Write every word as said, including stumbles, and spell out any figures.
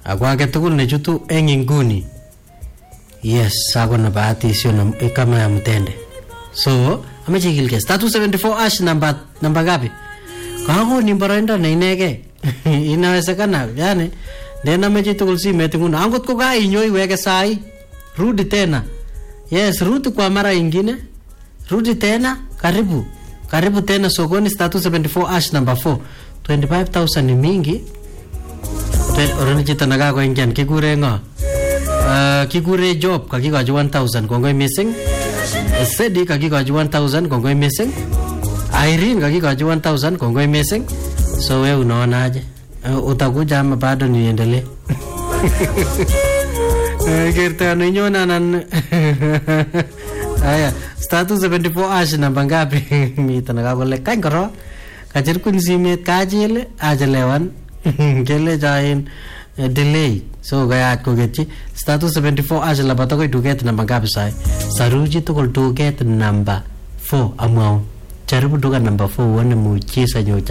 Ako age tugul nechutu eng inguni. Yes, ako na bahati sio na kama ya mtende. So, ameche kilke star two seven four ash namba namba gapi? Kako ni barainda na inege. Inawezekana yani ndena mechi tugul simet nguna angot ko ga inyo iweke sai. Rudi tena. Yes, rudi kwa mara ingine. Rudi tena, karibu. Karibu tena sokoni star two seven four ash number four. twenty-five thousand ni mingi. Orani chita naga ko ingyan kikure ngo. Uh, kikure job kakikochi one thousand kongoi missing. Sedi kakikochi one thousand kongoi missing. Irene kakikochi one thousand kongoi missing. So wewe unaona aje? Uh, utakuja ama bado niendelee? Eh kirta ninyona nan. Aya, star two seven four ash namba ngapi? Mita nakakole kany koro. Kachir kun simet kajile ajelewan. Kele jain delay. So gaya ko getchi star two seven four ash labata ko duget namba ngapi sai? Saruji to kol duget number four amao. Jaribu duga number four wana muchisa nyocha.